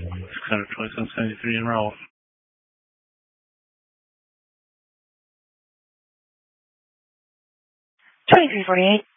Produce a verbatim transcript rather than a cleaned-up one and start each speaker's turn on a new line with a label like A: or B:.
A: six hundred twenty-seven seventy-three en route.
B: twenty-three forty-eight.